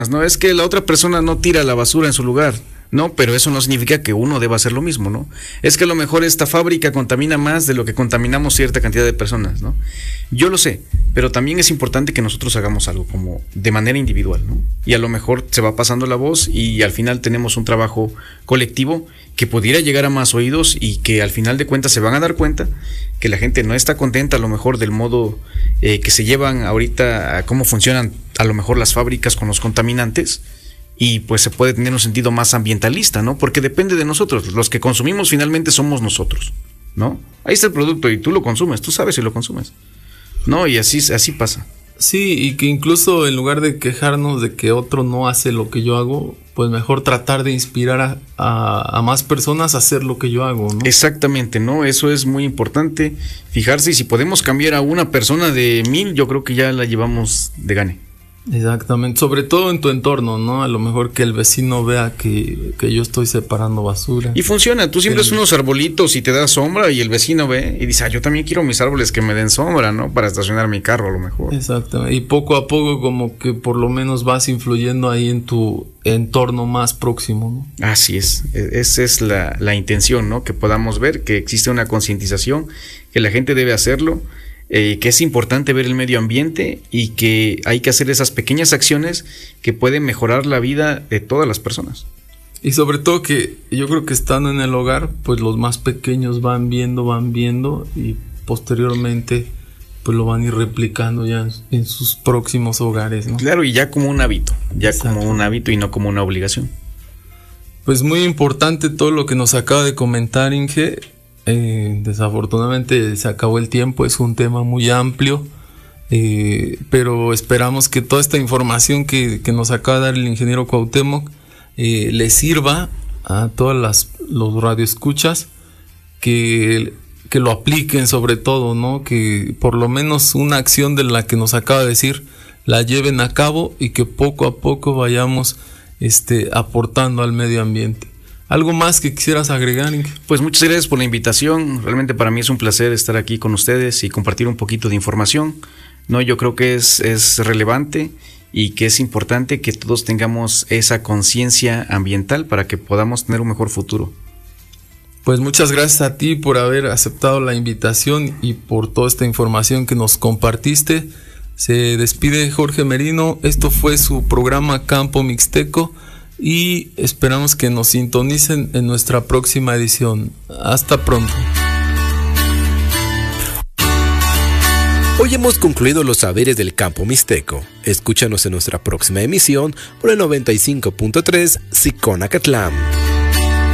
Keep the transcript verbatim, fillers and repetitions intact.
No es que la otra persona no tira la basura en su lugar, no, pero eso no significa que uno deba hacer lo mismo, ¿no? Es que a lo mejor esta fábrica contamina más de lo que contaminamos cierta cantidad de personas, ¿no? Yo lo sé, pero también es importante que nosotros hagamos algo como de manera individual, ¿no? Y a lo mejor se va pasando la voz y al final tenemos un trabajo colectivo que pudiera llegar a más oídos y que al final de cuentas se van a dar cuenta que la gente no está contenta a lo mejor del modo eh, que se llevan ahorita a cómo funcionan a lo mejor las fábricas con los contaminantes. Y pues se puede tener un sentido más ambientalista, ¿no? Porque depende de nosotros. Los que consumimos finalmente somos nosotros, ¿no? Ahí está el producto y tú lo consumes, tú sabes si lo consumes, ¿no? Y así, así pasa. Sí, y que incluso en lugar de quejarnos de que otro no hace lo que yo hago, pues mejor tratar de inspirar a, a, a más personas a hacer lo que yo hago, ¿no? Exactamente, ¿no? Eso es muy importante, fijarse, y si podemos cambiar a una persona de mil, yo creo que ya la llevamos de gane. Exactamente, sobre todo en tu entorno, ¿no? A lo mejor que el vecino vea que, que yo estoy separando basura. Y funciona, tú siembras el... unos arbolitos y te das sombra y el vecino ve y dice, ah, yo también quiero mis árboles que me den sombra, ¿no? Para estacionar mi carro a lo mejor. Exactamente, y poco a poco como que por lo menos vas influyendo ahí en tu entorno más próximo, ¿no? Así es, esa es la, la intención, ¿no? Que podamos ver que existe una concientización, que la gente debe hacerlo. Eh, que es importante ver el medio ambiente y que hay que hacer esas pequeñas acciones que pueden mejorar la vida de todas las personas. Y sobre todo que yo creo que estando en el hogar, pues los más pequeños van viendo, van viendo y posteriormente pues lo van a ir replicando ya en, en sus próximos hogares, ¿no? Claro, y ya como un hábito, ya Exacto. como un hábito y no como una obligación. Pues muy importante todo lo que nos acaba de comentar, Inge. Eh, desafortunadamente se acabó el tiempo, es un tema muy amplio, eh, pero esperamos que toda esta información que, que nos acaba de dar el ingeniero Cuauhtémoc eh, le sirva a todas las los radioescuchas, que, que lo apliquen sobre todo, ¿no? Que por lo menos una acción de la que nos acaba de decir la lleven a cabo y que poco a poco vayamos este, aportando al medio ambiente. ¿Algo más que quisieras agregar, Inge? Pues muchas gracias por la invitación. Realmente para mí es un placer estar aquí con ustedes y compartir un poquito de información. No, yo creo que es, es relevante y que es importante que todos tengamos esa conciencia ambiental para que podamos tener un mejor futuro. Pues muchas gracias a ti por haber aceptado la invitación y por toda esta información que nos compartiste. Se despide Jorge Merino. Esto fue su programa Campo Mixteco. Y esperamos que nos sintonicen en nuestra próxima edición. Hasta pronto. Hoy hemos concluido los saberes del campo mixteco. Escúchanos en nuestra próxima emisión por el noventa y cinco punto tres Xiconacatlán.